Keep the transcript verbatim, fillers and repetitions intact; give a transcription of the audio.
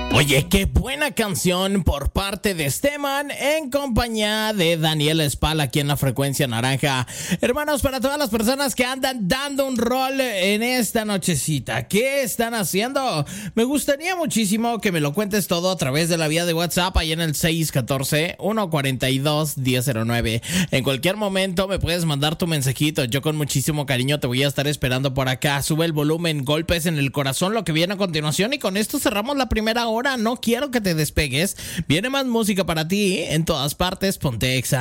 Oye, qué buena canción por parte de Steman en compañía de Daniel Espal aquí en la Frecuencia Naranja. Hermanos, para todas las personas que andan dando un rol en esta nochecita, ¿qué están haciendo? Me gustaría muchísimo que me lo cuentes todo a través de la vía de WhatsApp ahí en el seis uno cuatro, uno cuatro dos, uno cero cero nueve. En cualquier momento me puedes mandar tu mensajito. Yo con muchísimo cariño te voy a estar esperando por acá. Sube el volumen, golpes en el corazón, lo que viene a continuación, y con esto cerramos la primera hora. No quiero que te despegues. Viene más música para ti en todas partes. Ponte Exa.